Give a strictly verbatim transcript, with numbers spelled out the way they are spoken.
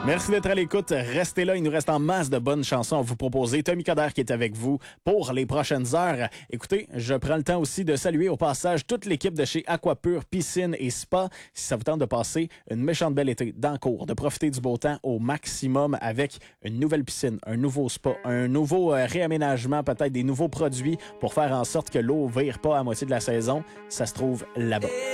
Merci d'être à l'écoute. Restez là, il nous reste en masse de bonnes chansons à vous proposer. Tommy Coder qui est avec vous pour les prochaines heures. Écoutez, je prends le temps aussi de saluer au passage toute l'équipe de chez Aquapure Piscine et Spa. Si ça vous tente de passer une méchante belle été dans le cours, de profiter du beau temps au maximum avec une nouvelle piscine, un nouveau spa, un nouveau euh, réaménagement, peut-être des nouveaux produits pour faire en sorte que l'eau vire pas à moitié de la saison, ça se trouve là-bas.